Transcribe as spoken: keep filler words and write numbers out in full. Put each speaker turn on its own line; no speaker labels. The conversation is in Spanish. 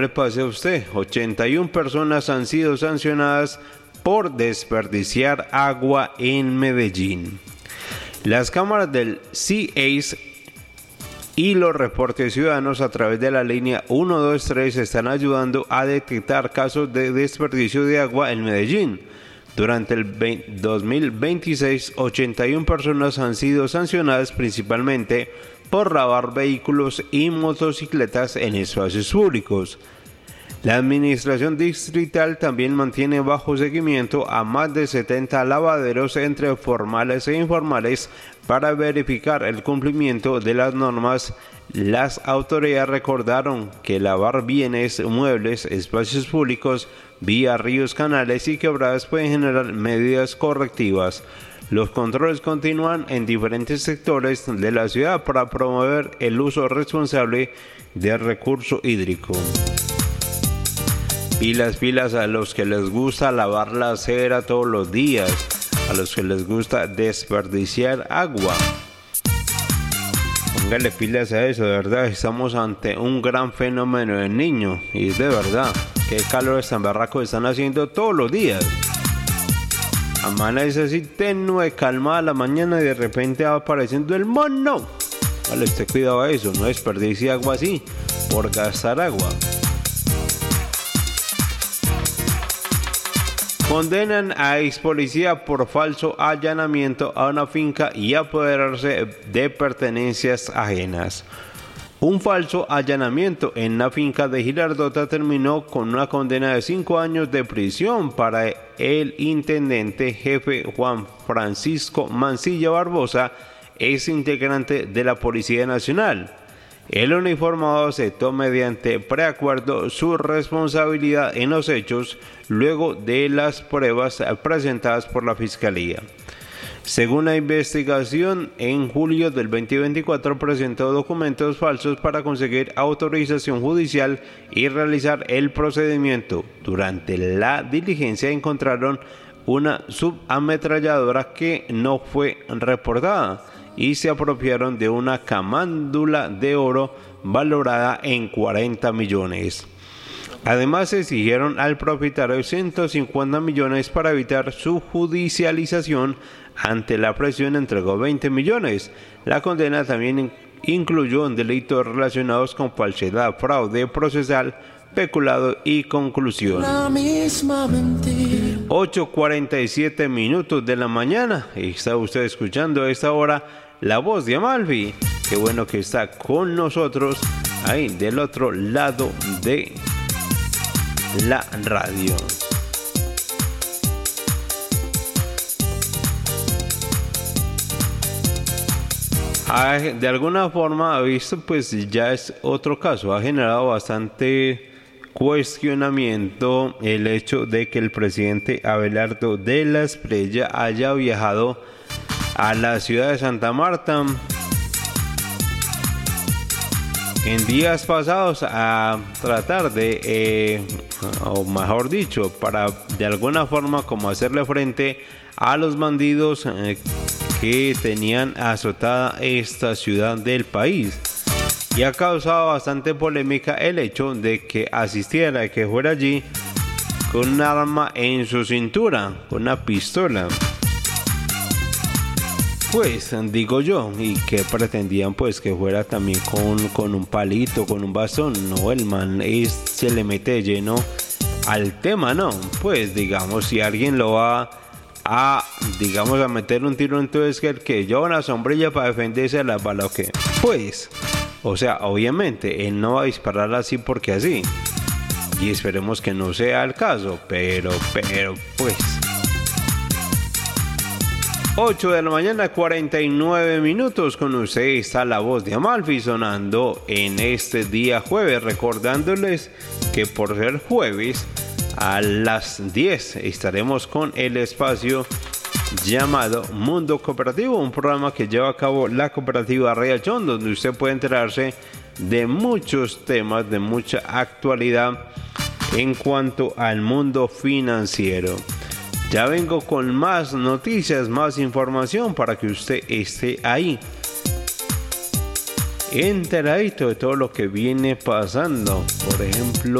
le pase a usted. ochenta y una personas han sido sancionadas por desperdiciar agua en Medellín. Las cámaras del C A S y los reportes ciudadanos a través de la línea ciento veintitrés están ayudando a detectar casos de desperdicio de agua en Medellín. Durante el dos mil veintiséis, ochenta y una personas han sido sancionadas principalmente por lavar vehículos y motocicletas en espacios públicos. La administración distrital también mantiene bajo seguimiento a más de setenta lavaderos entre formales e informales para verificar el cumplimiento de las normas. Las autoridades recordaron que lavar bienes muebles, espacios públicos, vías, ríos, canales y quebradas pueden generar medidas correctivas. Los controles continúan en diferentes sectores de la ciudad para promover el uso responsable del recurso hídrico. Pilas, pilas a los que les gusta lavar la acera todos los días, a los que les gusta desperdiciar agua. Póngale pilas a eso, de verdad, estamos ante un gran fenómeno del Niño, y es de verdad, qué calores tan barracos están haciendo todos los días. Amanece así tenue, calmada a la mañana y de repente va apareciendo el mono. Vale, usted cuidado a eso, no desperdicie agua así, por gastar agua. Condenan a ex policía por falso allanamiento a una finca y apoderarse de pertenencias ajenas. Un falso allanamiento en la finca de Girardota terminó con una condena de cinco años de prisión para el intendente jefe Juan Francisco Mancilla Barbosa, ex integrante de la Policía Nacional. El uniformado aceptó mediante preacuerdo su responsabilidad en los hechos luego de las pruebas presentadas por la Fiscalía. Según la investigación, en julio del veinte veinticuatro presentó documentos falsos para conseguir autorización judicial y realizar el procedimiento. Durante la diligencia encontraron una subametralladora que no fue reportada y se apropiaron de una camándula de oro valorada en cuarenta millones. Además, exigieron al propietario ciento cincuenta millones para evitar su judicialización. Ante la presión entregó veinte millones. La condena también incluyó delitos relacionados con falsedad, fraude procesal, peculado y conclusión. ocho cuarenta y siete minutos de la mañana. Y está usted escuchando a esta hora la voz de Amalfi. Qué bueno que está con nosotros ahí del otro lado de la radio. De alguna forma, ha visto, pues ya es otro caso, ha generado bastante cuestionamiento el hecho de que el presidente Abelardo de la Espriella haya viajado a la ciudad de Santa Marta en días pasados a tratar de, eh, o mejor dicho, para de alguna forma como hacerle frente a los bandidos eh, que tenían azotada esta ciudad del país. Y ha causado bastante polémica el hecho de que asistiera, que fuera allí con un arma en su cintura, con una pistola. Pues digo yo, y que pretendían pues que fuera también con, con un palito, con un bastón. No, el man es, se le mete lleno al tema, ¿no? Pues digamos, si alguien lo va a, digamos, a meter un tiro, entonces que el que lleva una sombrilla para defenderse de las balas, ¿o qué? Pues, o sea, obviamente, él no va a disparar así porque así. Y esperemos que no sea el caso, pero, pero, pues... ocho de la mañana, cuarenta y nueve minutos. Con usted está la voz de Amalfi sonando en este día jueves, recordándoles que por ser jueves a las diez estaremos con el espacio llamado Mundo Cooperativo, un programa que lleva a cabo la cooperativa Riachón, donde usted puede enterarse de muchos temas, de mucha actualidad en cuanto al mundo financiero. Ya vengo con más noticias, más información para que usted esté ahí, enteradito de todo lo que viene pasando. Por ejemplo,